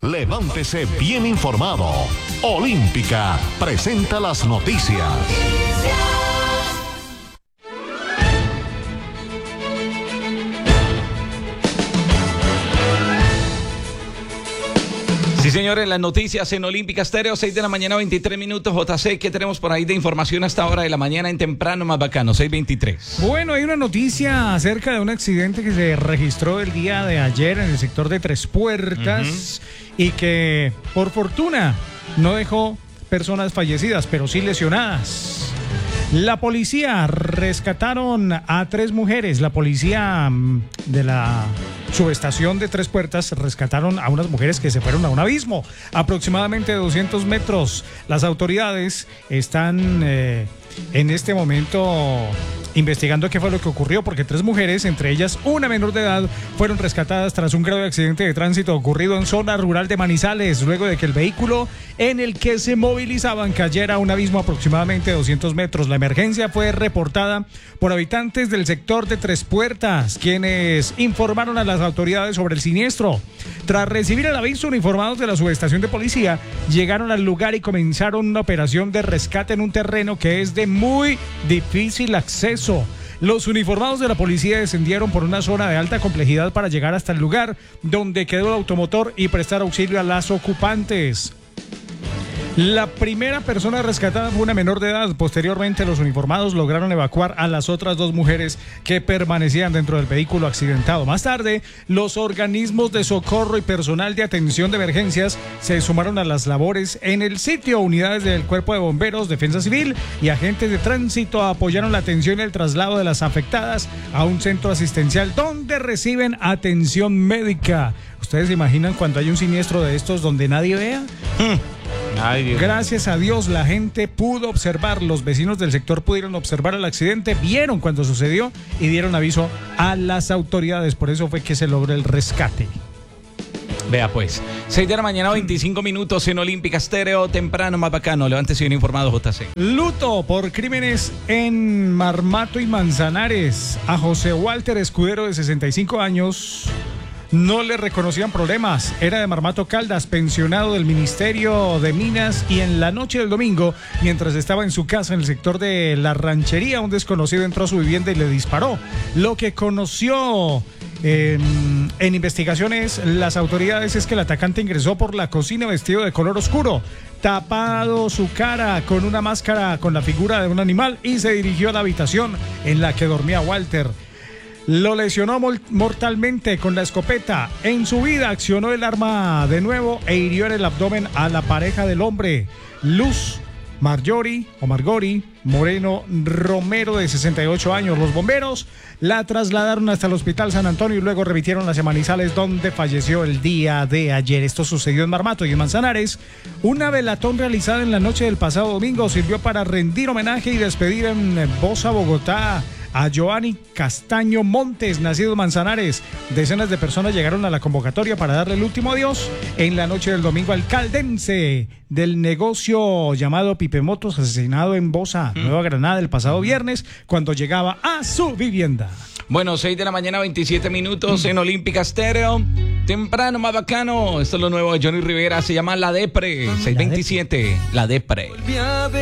Levántese bien informado. Olímpica presenta las noticias. Sí, señores, las noticias en Olímpica Estéreo, 6 de la mañana, 23 minutos. JC, ¿qué tenemos por ahí de información hasta ahora de la mañana en Temprano Más Bacano, 6:23? Bueno, hay una noticia acerca de un accidente que se registró el día de ayer en el sector de Tres Puertas y que, por fortuna, no dejó personas fallecidas, pero sí lesionadas. La policía rescataron a 3 mujeres. La policía de la subestación de Tres Puertas rescataron a unas mujeres que se fueron a un abismo, aproximadamente 200 metros. Las autoridades están en este momento investigando qué fue lo que ocurrió, porque 3 mujeres, entre ellas una menor de edad, fueron rescatadas tras un grave accidente de tránsito ocurrido en zona rural de Manizales, luego de que el vehículo en el que se movilizaban cayera a un abismo aproximadamente 200 metros. La emergencia fue reportada por habitantes del sector de Tres Puertas, quienes informaron a las autoridades sobre el siniestro. Tras recibir el aviso, uniformados de la subestación de policía llegaron al lugar y comenzaron una operación de rescate en un terreno que es de muy difícil acceso. Los uniformados de la policía descendieron por una zona de alta complejidad para llegar hasta el lugar donde quedó el automotor y prestar auxilio a las ocupantes. La primera persona rescatada fue una menor de edad. Posteriormente, los uniformados lograron evacuar a las otras 2 mujeres que permanecían dentro del vehículo accidentado. Más tarde, los organismos de socorro y personal de atención de emergencias se sumaron a las labores en el sitio. Unidades del Cuerpo de Bomberos, Defensa Civil y agentes de tránsito apoyaron la atención y el traslado de las afectadas a un centro asistencial donde reciben atención médica. ¿Ustedes se imaginan cuando hay un siniestro de estos donde nadie vea? Ay, Dios. Gracias a Dios la gente pudo observar, los vecinos del sector pudieron observar el accidente, vieron cuando sucedió y dieron aviso a las autoridades. Por eso fue que se logró el rescate. Vea pues, 6 de la mañana, 25 minutos en Olímpica Estéreo, Temprano Más Bacano. Levántese bien informado, JC. Luto por crímenes en Marmato y Manzanares. A José Walter Escudero, de 65 años... no le reconocían problemas. Era de Marmato Caldas, pensionado del Ministerio de Minas, y en la noche del domingo, mientras estaba en su casa en el sector de La Ranchería, un desconocido entró a su vivienda y le disparó. Lo que conoció en investigaciones las autoridades es que el atacante ingresó por la cocina vestido de color oscuro, tapado su cara con una máscara con la figura de un animal, y se dirigió a la habitación en la que dormía Walter. Lo lesionó mortalmente con la escopeta. En su vida accionó el arma de nuevo e hirió en el abdomen a la pareja del hombre, Luz Margori Moreno Romero, de 68 años. Los bomberos la trasladaron hasta el Hospital San Antonio y luego remitieron hacia Manizales, donde falleció el día de ayer. Esto sucedió en Marmato y en Manzanares. Una velatón realizada en la noche del pasado domingo sirvió para rendir homenaje y despedir en Bosa, Bogotá, a Joanny Castaño Montes, nacido en Manzanares. Decenas de personas llegaron a la convocatoria para darle el último adiós en la noche del domingo al caldense del negocio llamado Pipe Motos, asesinado en Bosa, Nueva Granada, el pasado viernes, cuando llegaba a su vivienda. Bueno, 6 de la mañana, 27 minutos en Olímpica Estéreo. Temprano Más Bacano. Esto es lo nuevo de Johnny Rivera. Se llama La Depre. 6:27. La Depre.